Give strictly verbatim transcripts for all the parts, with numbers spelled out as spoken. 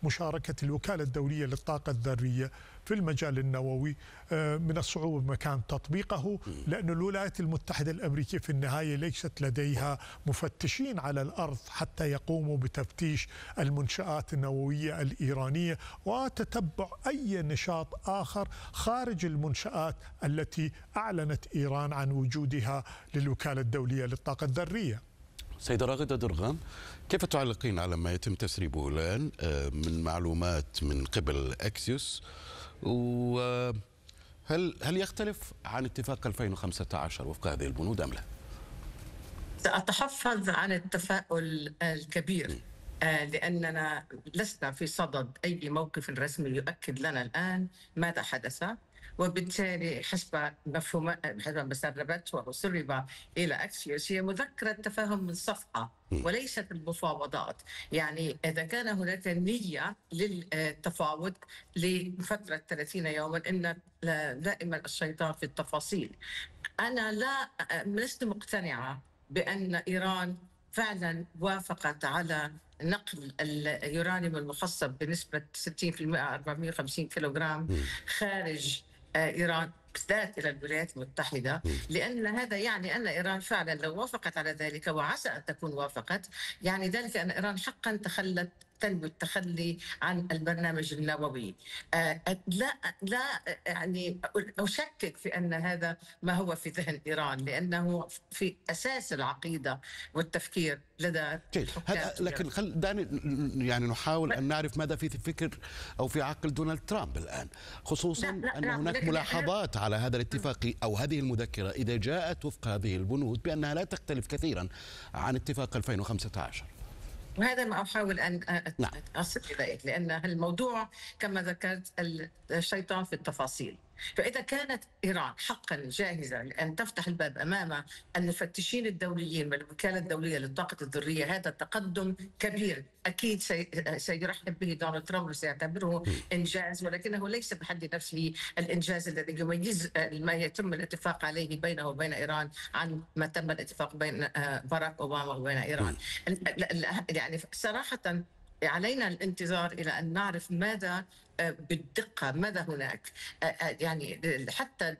مشاركة الوكالة الدولية للطاقة الذرية في المجال النووي من الصعوبة بمكان تطبيقه، لأن الولايات المتحدة الأمريكية في النهاية ليست لديها مفتشين على الأرض حتى يقوموا بتفتيش المنشآت النووية الإيرانية وتتبع أي نشاط آخر خارج المنشآت التي أعلنت إيران عن وجودها للوكالة الدولية للطاقة الذرية. سيدة راغدة درغام، كيف تعلقين على ما يتم تسريبه الآن من معلومات من قبل أكسيوس، وهل هل يختلف عن اتفاق ألفين وخمسة عشر وفق هذه البنود أم لا؟ سأتحفظ عن التفاؤل الكبير لأننا لسنا في صدد أي موقف رسمي يؤكد لنا الآن ماذا حدث، وبالتالي حسب مفهوم حسب ما سربت وسرب إلى أكسيوس هي مذكرة تفاهم من صفحة وليست المفاوضات. يعني إذا كان هناك نية للتفاوض لفترة ثلاثين يوما، إن دائما الشيطان في التفاصيل. أنا لا لست مقتنعة بأن إيران فعلا وافقت على نقل اليورانيوم المخصب بنسبة ستين بالمئة أربعمئة وخمسين كيلوغرام خارج إيران بالذات إلى الولايات المتحدة، لأن هذا يعني أن إيران فعلا لو وافقت على ذلك، وعسى أن تكون وافقت، يعني ذلك أن إيران حقا تخلت تنوي التخلي عن البرنامج النووي. آه لا لا يعني أشكك في أن هذا ما هو في ذهن إيران، لأنه في أساس العقيدة والتفكير لدى هذا. لكن خل دعني يعني نحاول أن نعرف ماذا في فكر أو في عقل دونالد ترامب الآن، خصوصا لا لا أن لا هناك ملاحظات على هذا الاتفاق أو هذه المذكرة إذا جاءت وفق هذه البنود بأنها لا تختلف كثيرا عن اتفاق ألفين وخمسة عشر. وهذا ما أحاول أن أصل إليه، لأن الموضوع كما ذكرت الشيطان في التفاصيل. فإذا كانت إيران حقا جاهزة لأن تفتح الباب أمام المفتشين الدوليين والوكالة الدولية للطاقة الذرية، هذا تقدم كبير أكيد سيرحب به دونالد ترامب وسيعتبره إنجاز، ولكنه ليس بحد نفسه الإنجاز الذي يميز ما يتم الاتفاق عليه بينه وبين إيران عن ما تم الاتفاق بين باراك أوباما وبين إيران. يعني صراحة علينا الانتظار إلى أن نعرف ماذا بالدقة ماذا هناك. يعني حتى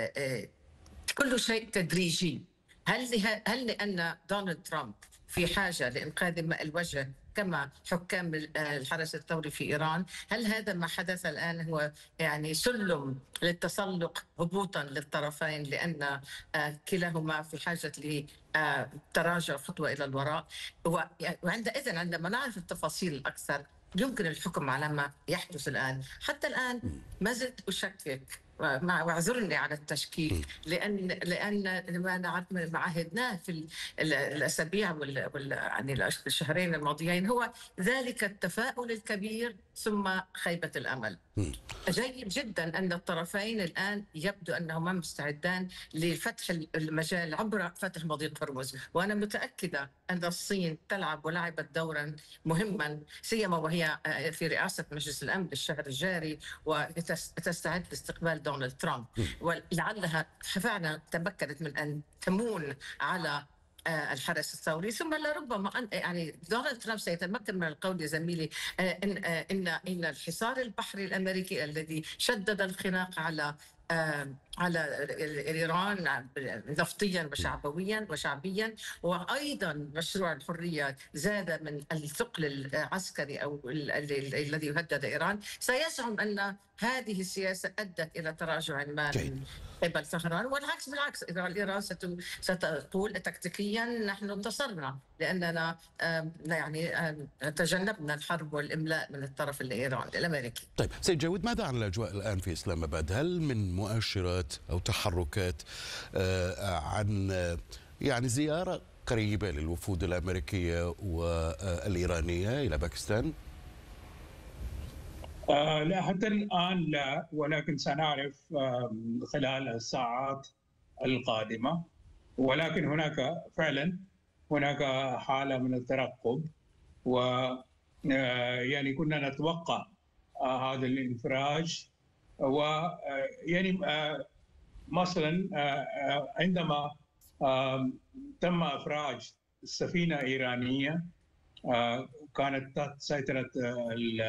كل شيء تدريجي. هل هل لأن دونالد ترامب في حاجة لإنقاذ ماء الوجه كما حكام الحرس الثوري في إيران؟ هل هذا ما حدث الآن هو يعني سلم للتسلق هبوطا للطرفين لأن كلاهما في حاجة لتراجع خطوة إلى الوراء؟ وعندئذ عندما نعرف التفاصيل الأكثر يمكن الحكم على ما يحدث الآن. حتى الآن ما زلت أشكك، واعذرني على التشكيك، لان لان ما نعرف ما عهدناه في الاسابيع وال يعني الشهرين الماضيين هو ذلك التفاؤل الكبير ثم خيبه الامل. جيد جدا ان الطرفين الان يبدو انهما مستعدان لفتح المجال عبر فتح مضيق هرمز، وانا متاكده ان الصين تلعب ولعبت دورا مهما سيما وهي في رئاسه مجلس الامن للشهر الجاري وتستعد لاستقبال دونالد ترامب، ولعلها فعلا تمكنت من ان تمون على الحرس الثوري. ثم لربما يعني دونالد ترامب سيتمكن من القول يا زميلي ان ان ان الحصار البحري الامريكي الذي شدد الخناق على على ايران نفطيا وشعبويا وشعبيا، وايضا مشروع الحريه زاد من الثقل العسكري او الذي يهدد ايران، سيزعم ان هذه السياسه ادت الى تراجع ما من قبل طهران، والعكس بالعكس ايران ستقول تكتيكيا نحن انتصرنا لاننا يعني تجنبنا الحرب والاملاء من الطرف الايراني الامريكي. طيب سيد جاويد، ماذا عن الاجواء الان في اسلام اباد؟ هل من مؤشرات أو تحركات عن يعني زيارة قريبة للوفود الأمريكية والإيرانية إلى باكستان؟ آه لا حتى الآن لا، ولكن سنعرف آه خلال الساعات القادمة. ولكن هناك فعلا هناك حالة من الترقب، و يعني كنا نتوقع آه هذا الانفراج. ويعني مثلا عندما تم افراج سفينه ايرانيه كانت تحت سيطره